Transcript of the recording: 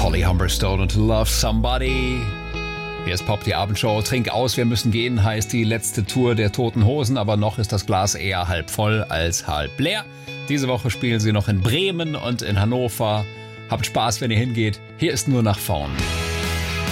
Holly Humberstone und Love Somebody. Hier ist Pop, die Abendshow. Trink aus, wir müssen gehen, heißt die letzte Tour der Toten Hosen, aber noch ist das Glas eher halb voll als halb leer. Diese Woche spielen sie noch in Bremen und in Hannover. Habt Spaß, wenn ihr hingeht. Hier ist nur nach vorn.